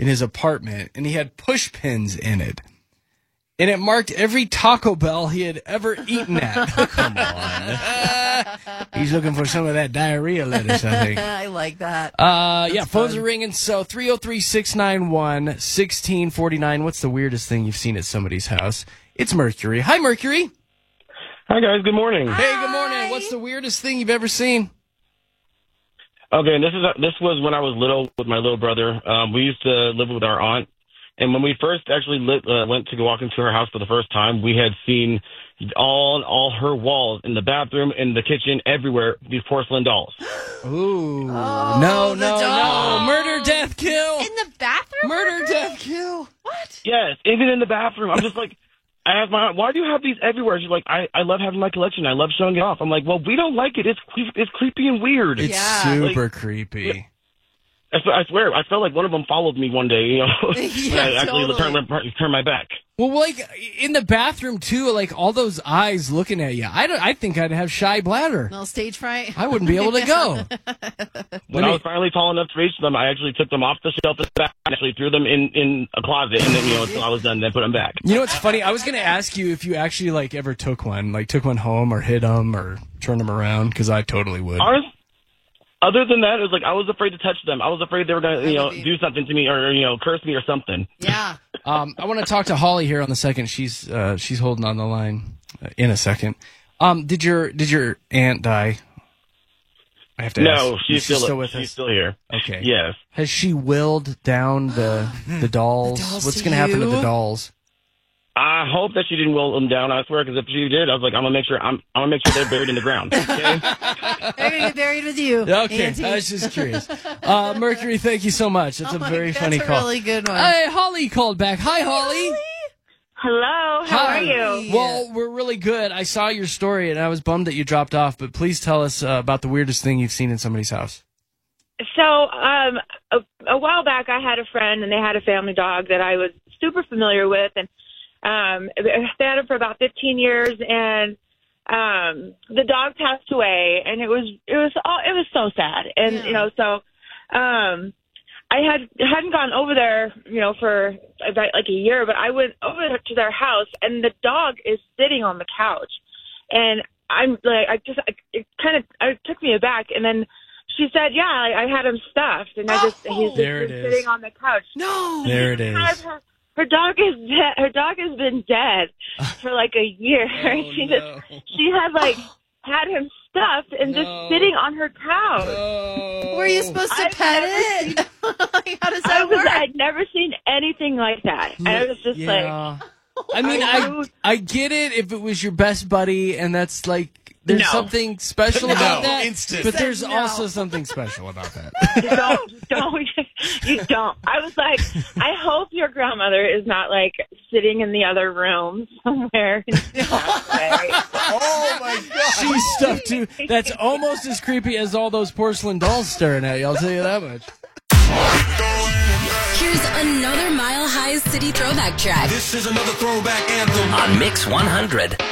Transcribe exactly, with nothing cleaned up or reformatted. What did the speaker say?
in his apartment, and he had push pins in it. And it marked every Taco Bell he had ever eaten at. Come on. He's looking for some of that diarrhea lettuce, I think. I like that. Uh, yeah, phones fun. are ringing. So three oh three, six nine one, one six four nine. What's the weirdest thing you've seen at somebody's house? It's Mercury. Hi, Mercury. Hi, guys. Good morning. Hi. Hey, good morning. What's the weirdest thing you've ever seen? Okay, this is this was when I was little with my little brother. Um, we used to live with our aunt. And when we first actually lit, uh, went to go walk into her house for the first time, we had seen all all her walls in the bathroom, in the kitchen, everywhere, these porcelain dolls. Ooh. Oh, no, the no, doll. no. Murder, death, kill. In the bathroom? Murder, Mercury? death, kill. What? Yes, even in the bathroom. I'm just like, I asked my aunt, why do you have these everywhere? She's like, I, I love having my collection. I love showing it off. I'm like, well, we don't like it. It's it's creepy and weird. It's Yeah. super Like, creepy. I swear, I swear, I felt like one of them followed me one day, you know, Yeah, when I actually totally. turned my, turned my back. Well, like, in the bathroom, too, like, all those eyes looking at you. I, don't, I think I'd have shy bladder. No stage fright? I wouldn't be able to go. When me- I was finally tall enough to reach them, I actually took them off the shelf and actually threw them in, in a closet, and then, you know, until I was done, then put them back. You know what's funny? I was going to ask you if you actually, like, ever took one. Like, took one home or hid them or turned them around, because I totally would. Ours, other than that, it was like I was afraid to touch them. I was afraid they were going to, you I know, would be. do something to me or, you know, curse me or something. Yeah. Um, I want to talk to Holly here on the second. She's uh, she's holding on the line uh, in a second. Um, did your did your aunt die? I have to No, ask. she's Is she still, with she's us. still here. Okay. Yes. Has she willed down the the dolls? The dolls What's to going to happen to you? the dolls? I hope that she didn't will them down. I swear, because if she did, I was like, I'm gonna make sure I'm, I'm gonna make sure they're buried in the ground. Okay. They're going to be buried with you. Okay, Auntie. I was just curious. Uh, Mercury, thank you so much. That's Oh a my very God, funny that's a call. really good one. Hey, Holly called back. Hi, Holly. Hello, how Hi. are you? Well, we're really good. I saw your story, and I was bummed that you dropped off, but please tell us uh, about the weirdest thing you've seen in somebody's house. So, um, a, a while back, I had a friend, and they had a family dog that I was super familiar with, and um, they had him for about fifteen years, and um, the dog passed away, and it was it was all, it was so sad, and Yeah. you know, so um, I had hadn't gone over there, you know, for about like a year, but I went over to their house, and the dog is sitting on the couch, and I'm like, I just I, it kind of it took me aback, and then she said, "Yeah, I, I had him stuffed, and I just he's just There it been is. sitting on the couch." No. There it is. Her, her dog is dead. Her dog has been dead for like a year. Oh, she no. just she had like had him stuffed and No. just sitting on her couch. Oh. Were you supposed to I've pet never it? Like, how does I that was work? I'd never seen anything like that. And I was just like, Yeah. I mean, I I know. I get it if it was your best buddy, and that's like there's No. something special No, about that. instant. But Said there's no. also something special about that. you don't, you don't, you don't. I was like, I hope your grandmother is not like sitting in the otother room somewhere. Oh my god! She's stuffed too. That's almost as creepy as all those porcelain dolls staring at you. I'll tell you that much. Here's another Mile High City throwback track This is another throwback anthem. on Mix one hundred.